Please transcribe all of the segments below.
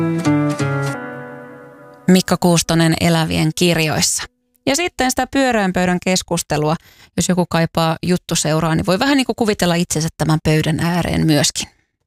Mikko Kuustonen Elävien kirjoissa. Ja sitten sitä pyöreän pöydän keskustelua, jos joku kaipaa juttuseuraa, niin voi vähän niin kuin kuvitella itsensä tämän pöydän ääreen myöskin.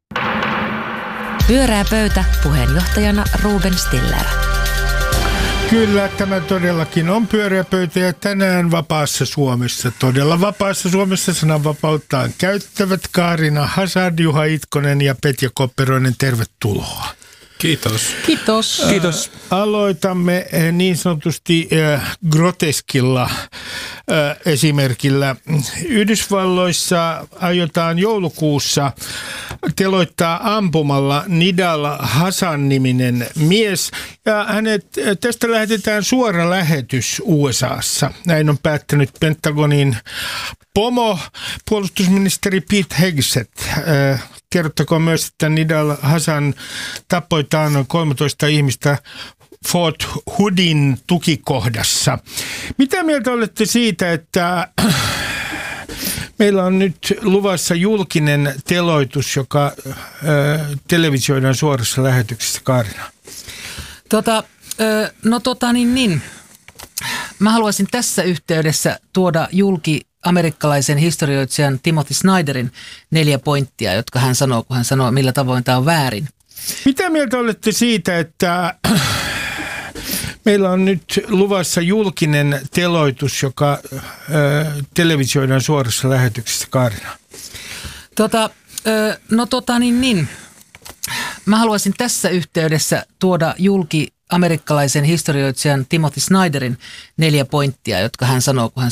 Pyöreä pöytä, puheenjohtajana Ruben Stiller. Kyllä, tämä todellakin on pyöreä pöytä ja tänään vapaassa Suomessa. Todella vapaassa Suomessa sananvapauttaan käyttävät Kaarina Hazard, Juha Itkonen ja Petja Kopperoinen. Tervetuloa. Kiitos. Kiitos. Kiitos. Aloitamme niin sanotusti groteskilla esimerkillä. Yhdysvalloissa aiotaan joulukuussa teloittaa ampumalla Nidal Hasan-niminen mies. Ja tästä lähetetään suora lähetys USAssa. Näin on päättänyt Pentagonin pomo, puolustusministeri Pete Hegseth. Kerrottakoon myös, että Nidal Hasan tappoi noin 13 ihmistä Fort Hoodin tukikohdassa. Mitä mieltä olette siitä, että meillä on nyt luvassa julkinen teloitus, joka televisioidaan suorassa lähetyksessä, Kaarina? Mä haluaisin tässä yhteydessä tuoda julki amerikkalaisen historioitsijan Timothy Snyderin 4 pointtia, jotka hän sanoo, kun hän sanoo, millä tavoin tämä on väärin. Mitä mieltä olette siitä, että meillä on nyt luvassa julkinen teloitus, joka televisioidaan suorassa lähetyksessä, Kaarina? Mä haluaisin tässä yhteydessä tuoda julki amerikkalaisen historioitsijan Timothy Snyderin 4 pointtia, jotka hän sanoo, kun hän